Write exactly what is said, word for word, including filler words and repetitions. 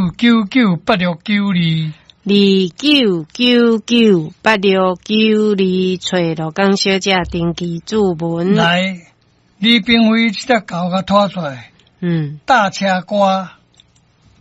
九九九八六九二， 二九九九八六九二，找罗江小姐登记注文。 来，李冰辉这只狗甲拖出来， 嗯， 大车瓜。